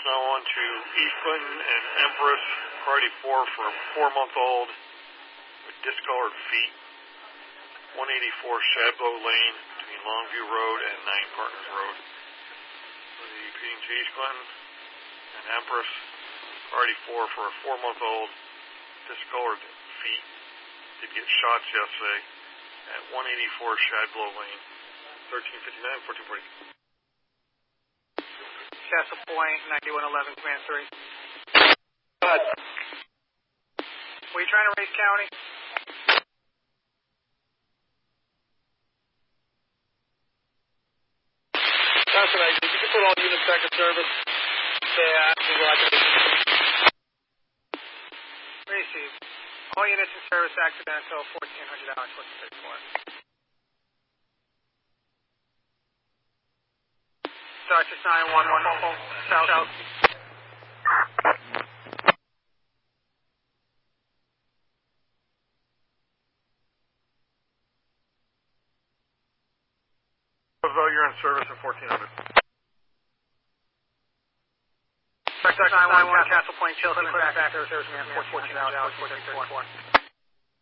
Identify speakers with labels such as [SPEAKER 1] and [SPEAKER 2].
[SPEAKER 1] now on to East Clinton and Empress, priority 4 for a 4-month-old with discolored feet. 184 Shadlow Lane between Longview Road and 9 Partners Road. Repeating to East Clinton and Empress, priority 4 for a 4-month-old discolored feet. Did get shots yesterday at 184 Shadlow Lane, 1359, 1440.
[SPEAKER 2] Castle Point, 9111, Command 3.
[SPEAKER 1] Go ahead.
[SPEAKER 2] Were you trying to raise county?
[SPEAKER 1] That's what I did. You can put all units back in service.
[SPEAKER 2] Yeah, received. All units in service accidental, $1,400, what's the bid for? Dodge 911, south.
[SPEAKER 1] You're in service at 1400.
[SPEAKER 2] Dodge 911, Castle Point, Chilton, back to service, $1,400, 1434.